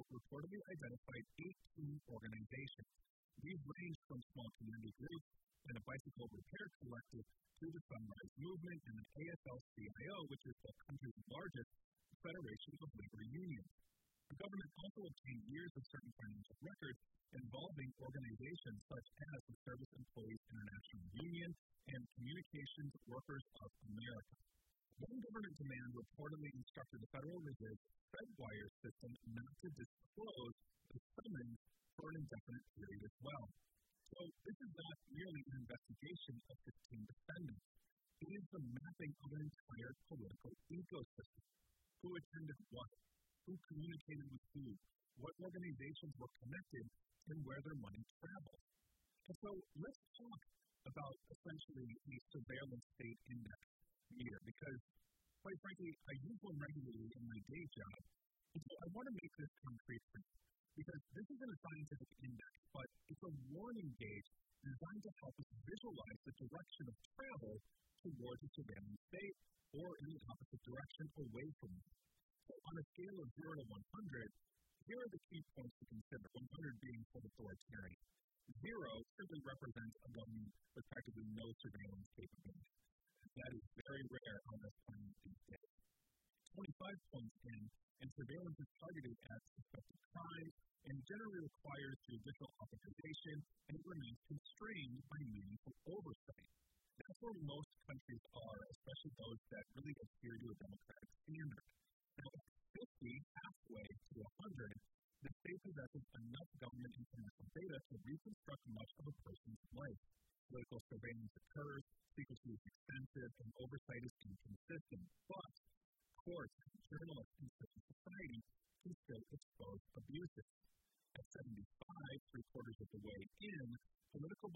reportedly identified 18 organizations. These range from small community groups and a bicycle repair collective to the Sunrise Movement and the AFL-CIO, which is the country's largest federation of labor unions. The government also obtained years of certain financial records involving organizations such as the Service Employees International Union and Communications Workers of America. One government demand reportedly instructed the Federal Reserve's FedWire system not to disclose the summons for an indefinite period as well. So this is not merely an investigation of 15 defendants. It is the mapping of an entire political ecosystem. Who attended what? Who communicated with who? What organizations were connected and where their money traveled? And so let's talk about essentially the surveillance state index here, because quite frankly, I use one regularly in my day job. And so I want to make this concrete for you, because this isn't a scientific index, but it's a warning gauge designed to help us visualize the direction of travel towards a surveillance state or in the opposite direction away from it. So on a scale of 0 to 100, here are the key points to consider, 100 being full authoritarian. 0 simply represents a government with practically no surveillance capability. That is very rare on this planet these days. 25 points in, and surveillance is targeted at suspected crimes and generally requires judicial authorization, and it remains constrained by meaningful oversight. That's where most countries are, especially those that really adhere to a democratic standard. Now, at 50, halfway to 100, the state possesses enough government and commercial data to reconstruct much of a person's life. Political surveillance occurs, secrecy is extensive, and oversight is inconsistent. But courts, journalists, and civil society can still expose abuses. At 75, three-quarters of the way in, political